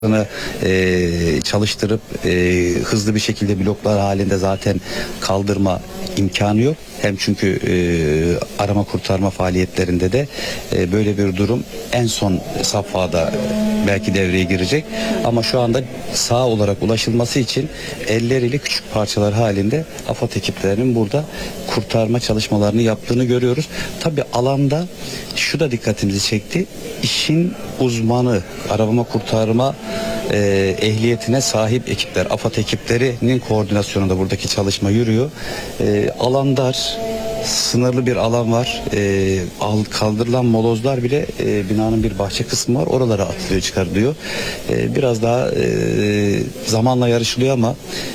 çalıştırıp hızlı bir şekilde bloklar halinde zaten kaldırma imkanı yok. Hem çünkü arama kurtarma faaliyetlerinde de böyle bir durum en son safhada belki devreye girecek. Ama şu anda sağ olarak ulaşılması için elleriyle küçük parçalar halinde AFAD ekiplerinin burada kurtarma çalışmalarını yaptığını görüyoruz. Tabii alanda şu da dikkatimizi çekti. İşin uzmanı, arama kurtarma ehliyetine sahip ekipler, AFAD ekiplerinin koordinasyonunda buradaki çalışma yürüyor. Alan dar, sınırlı bir alan var. Kaldırılan molozlar bile binanın bir bahçe kısmı var. Oralara atılıyor, çıkarılıyor. Biraz daha zamanla yarışılıyor ama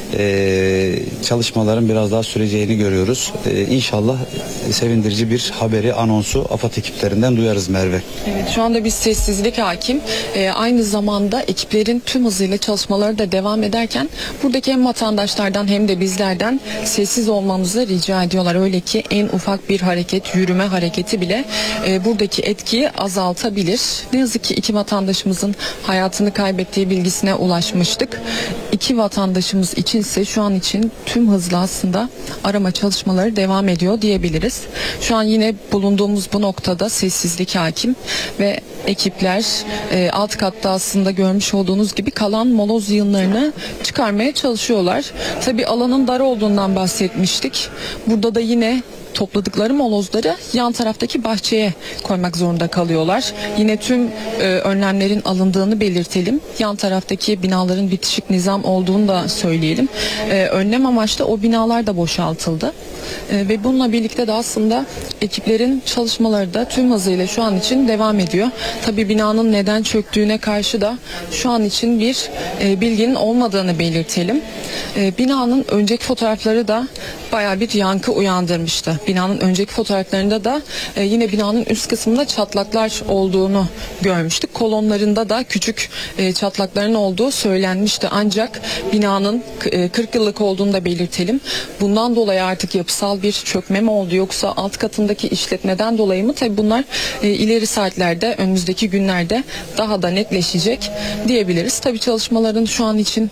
çalışmaların biraz daha süreceğini görüyoruz. İnşallah sevindirici bir haberi, anonsu AFAD ekiplerinden duyarız Merve. Evet, şu anda bir sessizlik hakim. Aynı zamanda ekiplerin tüm hızıyla çalışmaları da devam ederken buradaki hem vatandaşlardan hem de bizlerden sessiz olmamızı rica ediyorlar. Öyle ki en ufak bir hareket, yürüme hareketi bile buradaki etkiyi azaltabilir. Ne yazık ki 2 vatandaşımızın hayatını kaybettiği bilgisine ulaşmıştık. 2 vatandaşımız içinse şu an için tüm hızla aslında arama çalışmaları devam ediyor diyebiliriz. Şu an yine bulunduğumuz bu noktada sessizlik hakim ve ekipler alt katta aslında görmüş olduğunuz gibi kalan moloz yığınlarını çıkarmaya çalışıyorlar. Tabii alanın dar olduğundan bahsetmiştik. Burada da yine topladıkları molozları yan taraftaki bahçeye koymak zorunda kalıyorlar. Yine tüm önlemlerin alındığını belirtelim. Yan taraftaki binaların bitişik nizam olduğunu da söyleyelim. Önlem amaçlı o binalar da boşaltıldı. Ve bununla birlikte de aslında ekiplerin çalışmaları da tüm hızıyla şu an için devam ediyor. Tabii binanın neden çöktüğüne karşı da şu an için bir bilginin olmadığını belirtelim. Binanın önceki fotoğrafları da bayağı bir yankı uyandırmıştı. Binanın önceki fotoğraflarında da yine binanın üst kısmında çatlaklar olduğunu görmüştük. Kolonlarında da küçük çatlakların olduğu söylenmişti. Ancak binanın 40 yıllık olduğunu da belirtelim. Bundan dolayı artık yapısal bir çökme mi oldu yoksa alt katındaki işletmeden dolayı mı? Tabii bunlar ileri saatlerde, önümüzdeki günlerde daha da netleşecek diyebiliriz. Tabii çalışmaların şu an için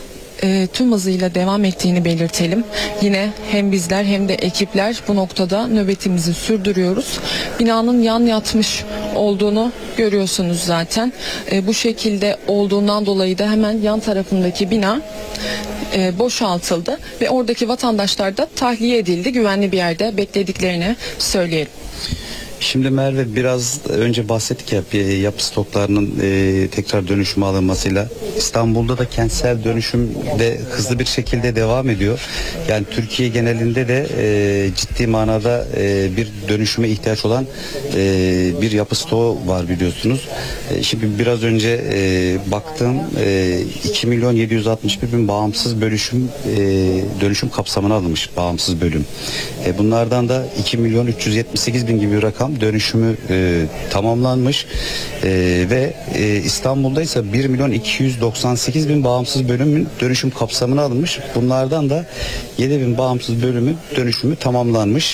tüm hızıyla devam ettiğini belirtelim. Yine hem bizler hem de ekipler bu noktada nöbetimizi sürdürüyoruz. Binanın yan yatmış olduğunu görüyorsunuz zaten. Bu şekilde olduğundan dolayı da hemen yan tarafındaki bina boşaltıldı ve oradaki vatandaşlar da tahliye edildi. Güvenli bir yerde beklediklerini söyleyelim. Şimdi Merve, biraz önce bahsettik ya yapı stoklarının tekrar dönüşüme alınmasıyla. İstanbul'da da kentsel dönüşüm de hızlı bir şekilde devam ediyor. Yani Türkiye genelinde de ciddi manada bir dönüşüme ihtiyaç olan bir yapı stoğu var biliyorsunuz. Şimdi biraz önce baktım 2.761.000 bağımsız dönüşüm kapsamına alınmış bağımsız bölüm. Bunlardan da 2.378.000 gibi bir rakam dönüşümü tamamlanmış ve İstanbul'da ise 1.298.000 bağımsız bölümün dönüşüm kapsamına alınmış. Bunlardan da 7.000 bağımsız bölümün dönüşümü tamamlanmış.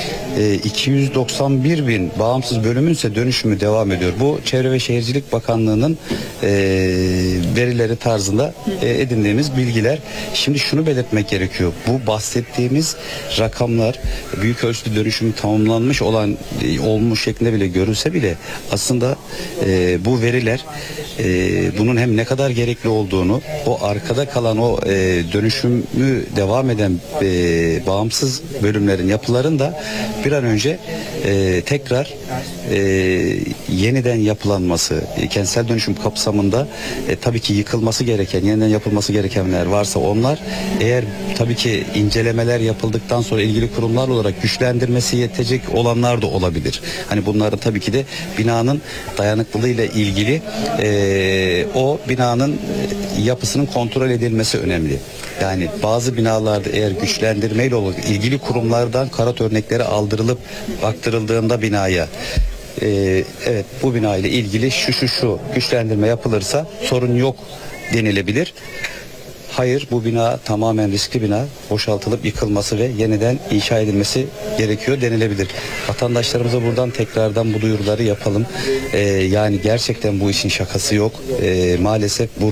291.000 bağımsız bölümün ise dönüşümü devam ediyor. Bu Çevre ve Şehircilik Bakanlığı'nın verileri tarzında edindiğimiz bilgiler. Şimdi şunu belirtmek gerekiyor. Bu bahsettiğimiz rakamlar büyük ölçüde dönüşümü tamamlanmış olmuş şeklinde bile görülse bile aslında bu veriler bunun hem ne kadar gerekli olduğunu, o arkada kalan o dönüşümü devam eden bağımsız bölümlerin, yapıların da bir an önce tekrar yeniden yapılanması, kentsel dönüşüm kapsamında tabii ki yıkılması gereken, yeniden yapılması gerekenler varsa onlar, eğer tabii ki incelemeler yapıldıktan sonra ilgili kurumlar olarak güçlendirmesi yetecek olanlar da olabilir. Hani bunların tabii ki de binanın dayanıklılığıyla ilgili o binanın yapısının kontrol edilmesi önemli. Yani bazı binalarda eğer güçlendirmeyle olur, ilgili kurumlardan karat örnekleri aldırılıp baktırıldığında binaya evet bu bina ile ilgili şu güçlendirme yapılırsa sorun yok denilebilir. Hayır, bu bina tamamen riskli bina. Boşaltılıp yıkılması ve yeniden inşa edilmesi gerekiyor denilebilir. Vatandaşlarımıza buradan tekrardan bu duyuruları yapalım. Yani gerçekten bu işin şakası yok. Maalesef bu